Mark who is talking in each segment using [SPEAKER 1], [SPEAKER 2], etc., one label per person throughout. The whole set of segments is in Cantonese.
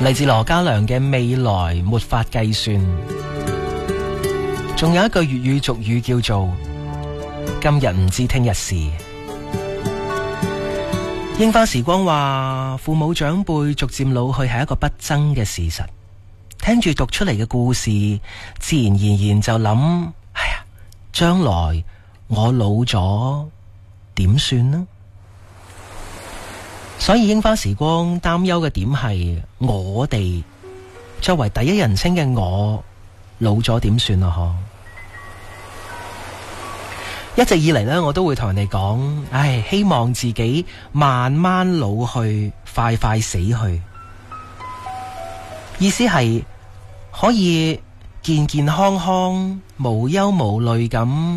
[SPEAKER 1] 嚟自羅嘉良嘅未來沒法計算。仲有一句粵語俗語叫做今日唔知聽日事。櫻花時光話，父母長輩逐漸老去係一個不爭嘅事實。聽住讀出嚟嘅故事，自然而然就諗，哎呀，將來我老咗點算呢？所以櫻花時光擔憂嘅點係，我哋作為第一人稱嘅我老咗點算啊？一直以嚟呢，我都會同人哋講，唉，希望自己慢慢老去，快快死去。意思係可以健健康康、無憂無慮咁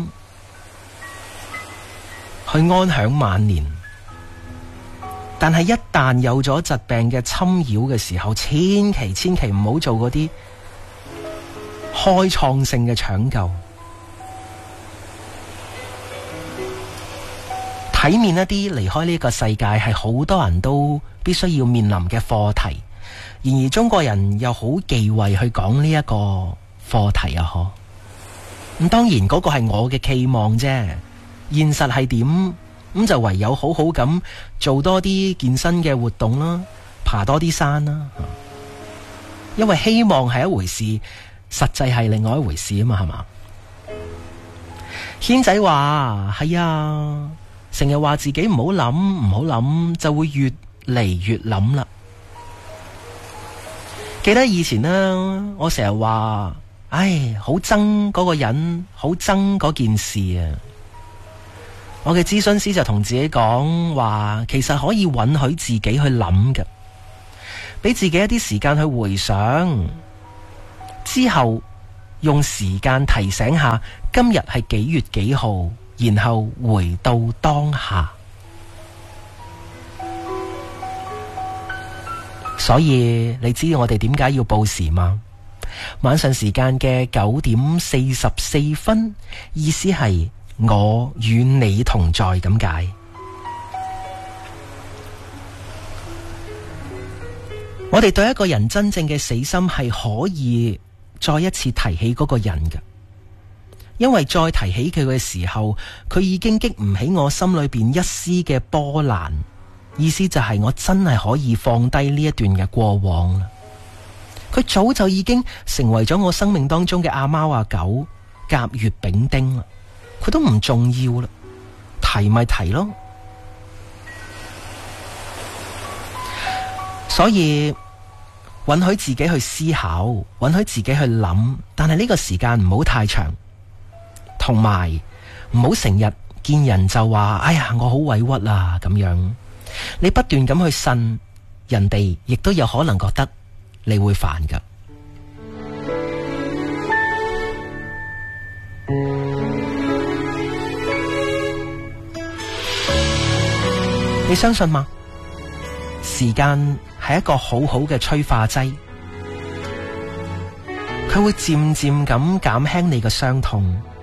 [SPEAKER 1] 去安享晚年。但係一旦有咗疾病嘅侵擾嘅時候，千祈唔好做嗰啲開創性嘅搶救。體面一啲，離開呢個世界係好多人都必須要面臨嘅課題。然而中國人又好忌諱去講呢一個課題啊！咁當然嗰個係我嘅期望啫，現實係點？咁就唯有好好咁做多啲健身嘅活動啦，爬多啲山啦。因為希望係一回事，實際係另外一回事啊嘛，係嘛？軒仔話係啊，成日話自己唔好諗，就會越嚟越諗啦。記得以前呢，我成日話，唉，好憎嗰個人，好憎嗰件事啊。我嘅諮詢師就同自己講話，其實可以允許自己去諗嘅，俾自己一啲時間去回想，之後用時間提醒下今日係幾月幾號，然後回到當下。所以你知我哋點解要報時嗎？晚上時間嘅9:44，意思係我與你同在咁解。我哋對一個人真正嘅死心係可以再一次提起嗰個人嘅，因為再提起佢嘅時候，佢已經激唔起我心裏邊一絲嘅波瀾。意思就係我真係可以放低呢一段嘅過往啦。佢早就已經成為咗我生命當中嘅阿貓阿狗、甲乙丙丁啦。佢都唔重要啦，提咪提咯。所以允許自己去思考，允許自己去諗，但係呢個時間唔好太長，同埋唔好成日見人就話，哎呀，我好委屈啊咁樣。你不斷咁去呻，人哋亦都有可能覺得你會煩噶。你相信嗎？時間係一個好好嘅催化劑，佢會漸漸咁減輕你嘅傷痛。